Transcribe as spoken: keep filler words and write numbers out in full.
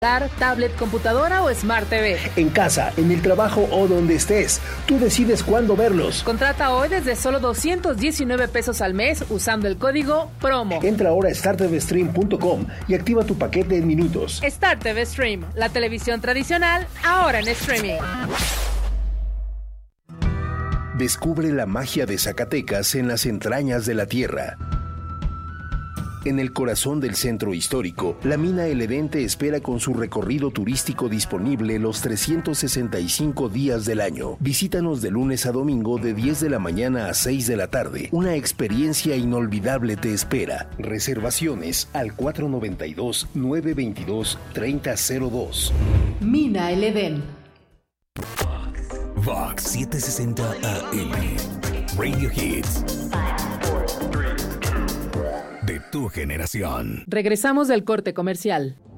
Tablet, computadora o Smart T V. En casa, en el trabajo o donde estés, tú decides cuándo verlos. Contrata hoy desde solo doscientos diecinueve pesos al mes usando el código PROMO. Entra ahora a star t v stream punto com y activa tu paquete en minutos. Star T V Stream, la televisión tradicional, ahora en streaming. Descubre la magia de Zacatecas en las entrañas de la tierra. En el corazón del centro histórico, la mina El Edén te espera con su recorrido turístico disponible los trescientos sesenta y cinco días del año. Visítanos de lunes a domingo de diez de la mañana a seis de la tarde. Una experiencia inolvidable te espera. Reservaciones al cuatro nueve dos, nueve dos dos, tres cero cero dos. Mina El Edén. Vox setecientos sesenta A M. Radio Hits. De tu generación. Regresamos del corte comercial.